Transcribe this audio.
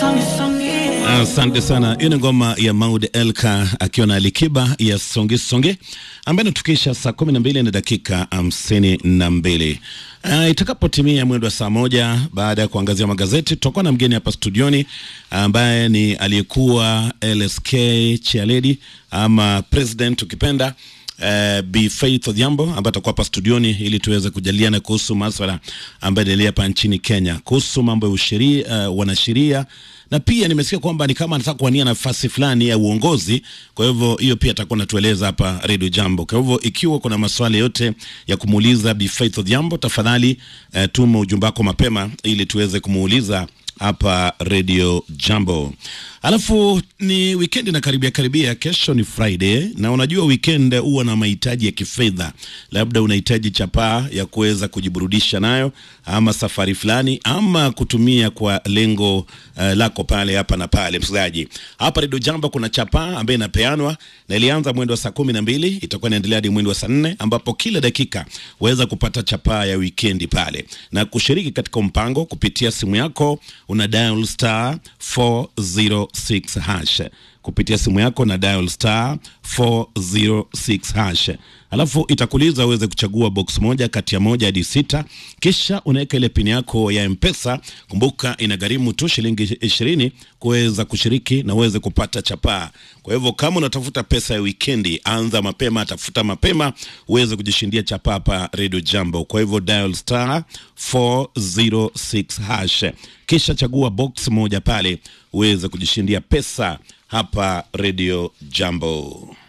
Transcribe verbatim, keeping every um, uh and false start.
Asante sana. Hii ni ngoma ya Maud Elka akiwa na Alikiba ya Songe Songe ambayo inatukisha saa kumi na mbili na dakika hamsini na mbili. Uh, itakapotimia mwendo wa saa moja baada ya kuangazia magazeti, tutakuwa na mgeni hapa studioni ambaye ni aliyekuwa L S K chairlady ama president ukipenda, Uh, Bi Faith Odhiambo ambaye atakuwa hapa studioni ili tuweze kujadiliana kuhusu masuala ambayo yanaendelea hapa nchini Kenya, kuhusu mambo ya usheria, uh, wanasheria, na pia nimesikia kwamba ni kama anataka kuwania nafasi fulani ya uongozi. Kwa hivyo hiyo pia atakuwa anatueleza hapa Radio Jambo. Kwa hivyo ikiwa kuna maswali yote ya kumuuliza Bi Faith Odhiambo, tafadhali uh, tuma ujumbe wako mapema ili tuweze kumuuliza hapa Radio Jambo. Alafu ni weekend na karibia karibia, kesho ni Friday, na unajua weekend huwa na mahitaji ya kifedha. Labda unahitaji chapaa ya kuweza kujiburudisha nayo, ama safari fulani, ama kutumia kwa lengo uh, lako pale hapa na pale. Msikilizaji, hapa Radio Jambo kuna chapaa ambayo inapeanwa na ilianza mwendo wa saa kumi na mbili, itakuwa inaendelea hadi mwendo wa saa nne, ambapo kila dakika waweza kupata chapaa ya weekend pale. Na kushiriki katika mpango kupitia simu yako, una dial star four zero six hash. Kupitia simu yako na dial star four zero six hash. Alafu itakuuliza uweze kuchagua box moja kati ya moja hadi sita, kisha unaweka ile pin yako ya M-Pesa. Kumbuka inagharimu tu shilingi ishirini kuweza kushiriki na uweze kupata chapaa. Kwa hivyo kama unatafuta pesa ya weekendi, anza mapema, tafuta mapema uweze kujishindia chapaa hapa Radio Jambo. Kwa hivyo dial star four zero six hash, kisha chagua box moja pale uweze kujishindia pesa hapa Radio Jambo.